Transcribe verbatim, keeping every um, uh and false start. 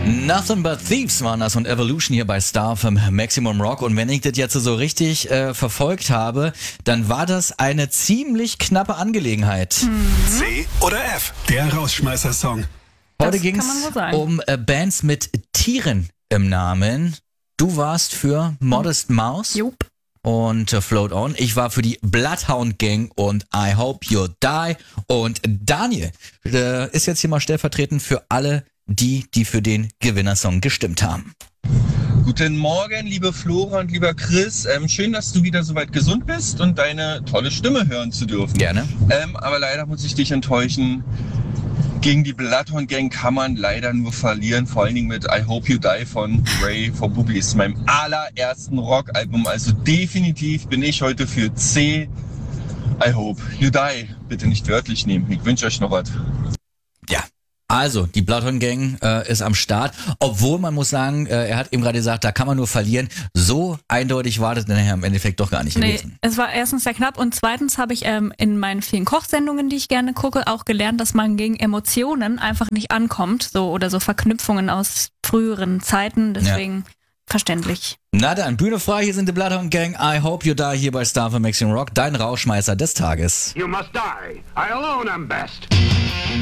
Nothing But Thieves waren das und Evolution hier bei Star F M Maximum Rock. Und wenn ich das jetzt so richtig äh, verfolgt habe, dann war das eine ziemlich knappe Angelegenheit. Mhm. C oder F, der Rausschmeißer-Song. Heute ging es um äh, Bands mit Tieren im Namen. Du warst für Modest Mouse. Jupp. Und äh, Float On. Ich war für die Bloodhound Gang und I Hope You Die. Und Daniel äh, ist jetzt hier mal stellvertretend für alle die, die für den Gewinnersong gestimmt haben. Guten Morgen, liebe Flora und lieber Chris. Ähm, schön, dass du wieder soweit gesund bist und deine tolle Stimme hören zu dürfen. Gerne. Ähm, aber leider muss ich dich enttäuschen. Gegen die Bloodhound Gang kann man leider nur verlieren. Vor allen Dingen mit I Hope You Die von Ray for Boobies, meinem allerersten Rockalbum. Also definitiv bin ich heute für C. I Hope You Die. Bitte nicht wörtlich nehmen. Ich wünsche euch noch was. Ja. Also, die Bloodhound Gang äh, ist am Start, obwohl man muss sagen, äh, er hat eben gerade gesagt, da kann man nur verlieren. So eindeutig war das nachher im Endeffekt doch gar nicht nee, gewesen. Es war erstens sehr knapp und zweitens habe ich ähm, in meinen vielen Kochsendungen, die ich gerne gucke, auch gelernt, dass man gegen Emotionen einfach nicht ankommt, so oder so Verknüpfungen aus früheren Zeiten, deswegen ja. Verständlich. Na dann, Bühne frei, hier sind die Bloodhound Gang. I Hope You Die hier bei Star F M Maximum Rock, dein Rauschmeißer des Tages. You must die. I alone am best.